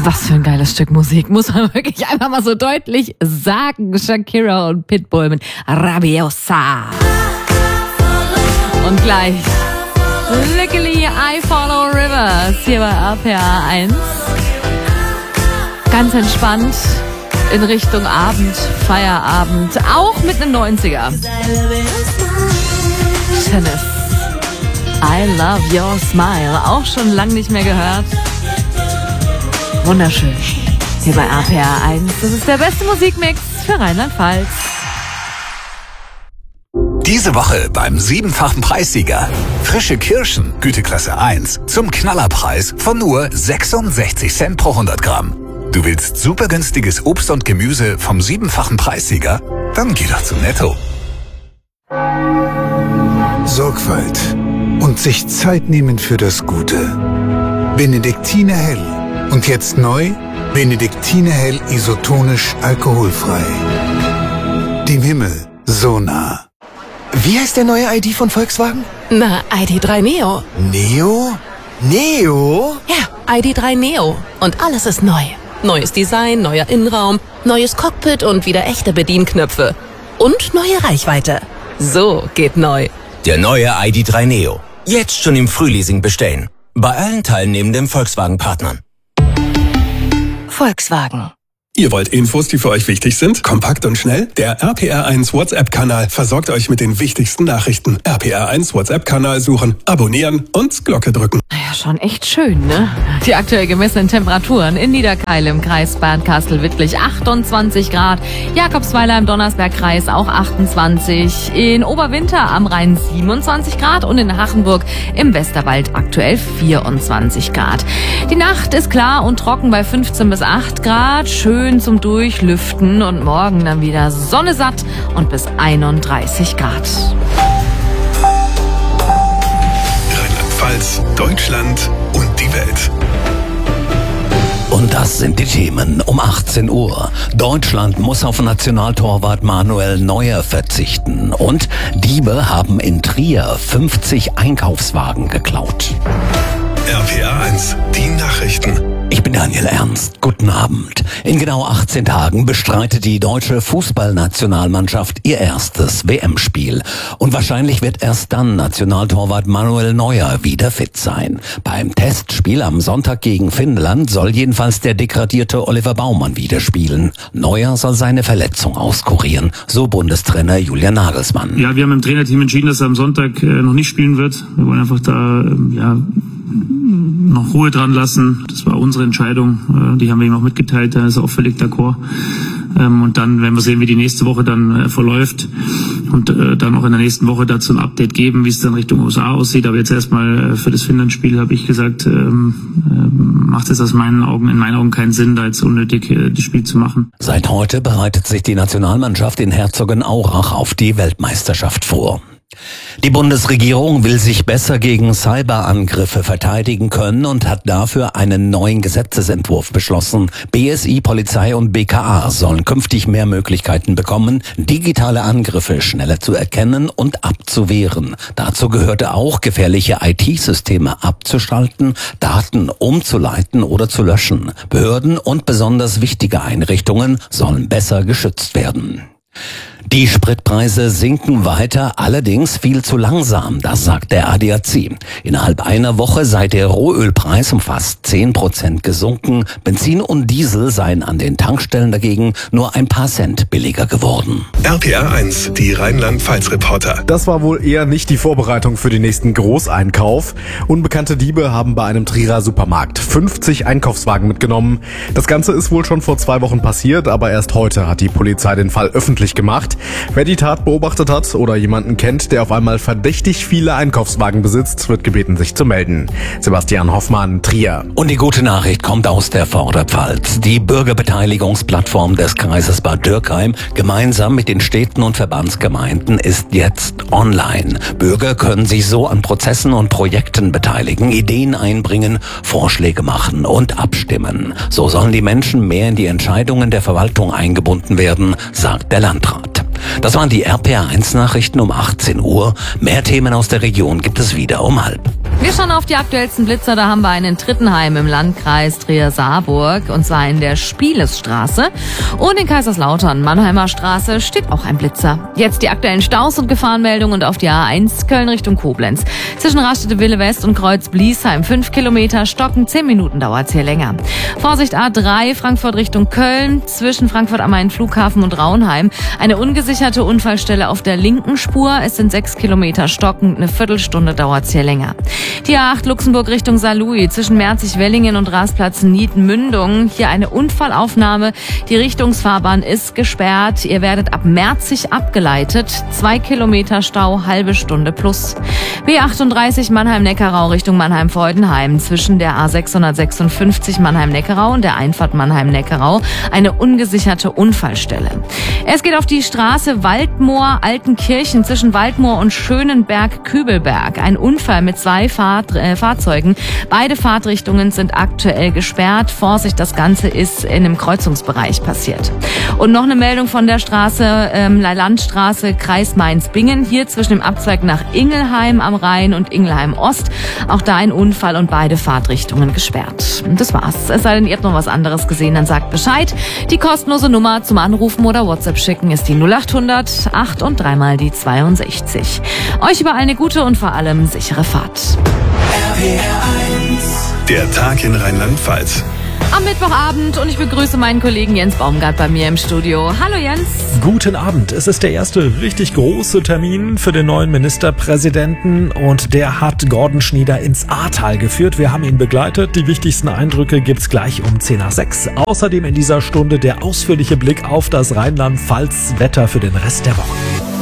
Was für ein geiles Stück Musik, muss man wirklich einfach mal so deutlich sagen. Shakira und Pitbull mit Rabiosa. Und gleich Luckily I Follow Rivers hier bei RPA 1. Ganz entspannt in Richtung Abend, Feierabend, auch mit einem 90er. Tennis. I Love Your Smile, auch schon lange nicht mehr gehört. Wunderschön. Hier bei RPA 1. Das ist der beste Musikmix für Rheinland-Pfalz. Diese Woche beim 7-fachen Preissieger. Frische Kirschen, Güteklasse 1, zum Knallerpreis von nur 66 Cent pro 100 Gramm. Du willst super günstiges Obst und Gemüse vom 7-fachen Preissieger? Dann geh doch zu Netto. Sorgfalt und sich Zeit nehmen für das Gute. Benediktiner Hell. Und jetzt neu, Benediktiner Hell isotonisch alkoholfrei. Dem Himmel so nah. Wie heißt der neue ID von Volkswagen? Na, ID.3 Neo. Neo? Neo? Ja, ID.3 Neo. Und alles ist neu. Neues Design, neuer Innenraum, neues Cockpit und wieder echte Bedienknöpfe. Und neue Reichweite. So geht neu. Der neue ID.3 Neo. Jetzt schon im Frühleasing bestellen. Bei allen teilnehmenden Volkswagen-Partnern. Volkswagen. Ihr wollt Infos, die für euch wichtig sind? Kompakt und schnell? Der RPR1 WhatsApp-Kanal versorgt euch mit den wichtigsten Nachrichten. RPR1 WhatsApp-Kanal suchen, abonnieren und Glocke drücken. Naja, schon echt schön, ne? Die aktuell gemessenen Temperaturen in Niederkeil im Kreis Bernkastel-Wittlich 28 Grad, Jakobsweiler im Donnersbergkreis auch 28, in Oberwinter am Rhein 27 Grad und in Hachenburg im Westerwald aktuell 24 Grad. Die Nacht ist klar und trocken bei 15 bis 8 Grad, schön zum Durchlüften und morgen dann wieder Sonne satt und bis 31 Grad. Rheinland-Pfalz, Deutschland und die Welt. Und das sind die Themen um 18 Uhr. Deutschland muss auf Nationaltorwart Manuel Neuer verzichten. Und Diebe haben in Trier 50 Einkaufswagen geklaut. RPA 1, die Nachrichten. Ich bin Daniel Ernst. Guten Abend. In genau 18 Tagen bestreitet die deutsche Fußballnationalmannschaft ihr erstes WM-Spiel. Und wahrscheinlich wird erst dann Nationaltorwart Manuel Neuer wieder fit sein. Beim Testspiel am Sonntag gegen Finnland soll jedenfalls der degradierte Oliver Baumann wieder spielen. Neuer soll seine Verletzung auskurieren, so Bundestrainer Julian Nagelsmann. Ja, wir haben im Trainerteam entschieden, dass er am Sonntag noch nicht spielen wird. Wir wollen einfach da noch Ruhe dran lassen. Das war unsere Entscheidung. Die haben wir ihm auch mitgeteilt. Da ist er auch völlig d'accord. Und dann werden wir sehen, wie die nächste Woche dann verläuft. Und dann auch in der nächsten Woche dazu ein Update geben, wie es dann Richtung USA aussieht. Aber jetzt erstmal für das Finnland-Spiel habe ich gesagt, macht es in meinen Augen keinen Sinn, da jetzt unnötig das Spiel zu machen. Seit heute bereitet sich die Nationalmannschaft in Herzogenaurach auf die Weltmeisterschaft vor. Die Bundesregierung will sich besser gegen Cyberangriffe verteidigen können und hat dafür einen neuen Gesetzesentwurf beschlossen. BSI, Polizei und BKA sollen künftig mehr Möglichkeiten bekommen, digitale Angriffe schneller zu erkennen und abzuwehren. Dazu gehörte auch, gefährliche IT-Systeme abzuschalten, Daten umzuleiten oder zu löschen. Behörden und besonders wichtige Einrichtungen sollen besser geschützt werden. Die Spritpreise sinken weiter, allerdings viel zu langsam, das sagt der ADAC. Innerhalb einer Woche sei der Rohölpreis um fast 10% gesunken. Benzin und Diesel seien an den Tankstellen dagegen nur ein paar Cent billiger geworden. RPR 1, die Rheinland-Pfalz-Reporter. Das war wohl eher nicht die Vorbereitung für den nächsten Großeinkauf. Unbekannte Diebe haben bei einem Trierer Supermarkt 50 Einkaufswagen mitgenommen. Das Ganze ist wohl schon vor 2 Wochen passiert, aber erst heute hat die Polizei den Fall öffentlich gemacht. Wer die Tat beobachtet hat oder jemanden kennt, der auf einmal verdächtig viele Einkaufswagen besitzt, wird gebeten, sich zu melden. Sebastian Hoffmann, Trier. Und die gute Nachricht kommt aus der Vorderpfalz. Die Bürgerbeteiligungsplattform des Kreises Bad Dürkheim gemeinsam mit den Städten und Verbandsgemeinden ist jetzt online. Bürger können sich so an Prozessen und Projekten beteiligen, Ideen einbringen, Vorschläge machen und abstimmen. So sollen die Menschen mehr in die Entscheidungen der Verwaltung eingebunden werden, sagt der Landrat. Das waren die RPA 1 Nachrichten um 18 Uhr. Mehr Themen aus der Region gibt es wieder um 12:30. Wir schauen auf die aktuellsten Blitzer. Da haben wir einen in Trittenheim im Landkreis Trier-Saarburg, und zwar in der Spielesstraße. Und in Kaiserslautern, Mannheimer Straße, steht auch ein Blitzer. Jetzt die aktuellen Staus und Gefahrenmeldungen und auf die A1 Köln Richtung Koblenz. Zwischen Raststätte-Wille West und Kreuz-Bliesheim 5 Kilometer Stocken, 10 Minuten dauert's hier länger. Vorsicht A3 Frankfurt Richtung Köln, zwischen Frankfurt am Main Flughafen und Raunheim. Eine ungesicherte Unfallstelle auf der linken Spur. Es sind 6 Kilometer Stocken, eine Viertelstunde dauert's hier länger. Die A8 Luxemburg Richtung Saarlouis, zwischen Merzig-Wellingen und Rasplatz Nieden-Mündung. Hier eine Unfallaufnahme. Die Richtungsfahrbahn ist gesperrt. Ihr werdet ab Merzig abgeleitet. 2 Kilometer Stau, halbe Stunde plus. B38 Mannheim-Neckarau Richtung Mannheim-Freudenheim. Zwischen der A656 Mannheim-Neckarau und der Einfahrt Mannheim-Neckarau eine ungesicherte Unfallstelle. Es geht auf die Straße Waldmoor-Altenkirchen zwischen Waldmoor und Schönenberg-Kübelberg. Ein Unfall mit 2 Fahrzeugen. Beide Fahrtrichtungen sind aktuell gesperrt. Vorsicht, das Ganze ist in einem Kreuzungsbereich passiert. Und noch eine Meldung von der Straße, Landstraße, Kreis Mainz-Bingen. Hier zwischen dem Abzweig nach Ingelheim am Rhein und Ingelheim Ost. Auch da ein Unfall und beide Fahrtrichtungen gesperrt. Und das war's. Es sei denn, ihr habt noch was anderes gesehen, dann sagt Bescheid. Die kostenlose Nummer zum Anrufen oder WhatsApp schicken ist die 0800 8 und 3 mal die 62. Euch überall eine gute und vor allem sichere Fahrt. Der Tag in Rheinland-Pfalz. Am Mittwochabend, und ich begrüße meinen Kollegen Jens Baumgart bei mir im Studio. Hallo Jens. Guten Abend. Es ist der erste richtig große Termin für den neuen Ministerpräsidenten und der hat Gordon Schnieder ins Ahrtal geführt. Wir haben ihn begleitet. Die wichtigsten Eindrücke gibt's gleich um 10 nach 6. Außerdem in dieser Stunde der ausführliche Blick auf das Rheinland-Pfalz-Wetter für den Rest der Woche.